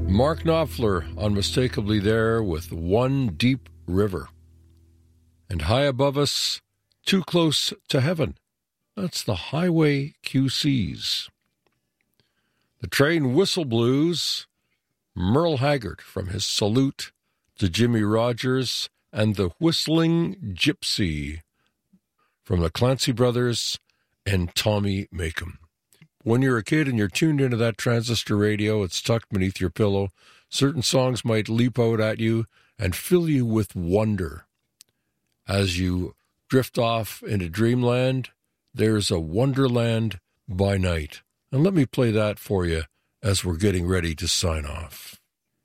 Mark Knopfler, unmistakably there with One Deep River. And high above us, Too Close to Heaven. That's the Highway QCs. The Train Whistle Blues, Merle Haggard from his Salute to Jimmy Rogers, and the Whistling Gypsy from the Clancy Brothers and Tommy Makem. When you're a kid and you're tuned into that transistor radio, it's tucked beneath your pillow. Certain songs might leap out at you and fill you with wonder. As you drift off into dreamland, there's a wonderland by night. And let me play that for you as we're getting ready to sign off.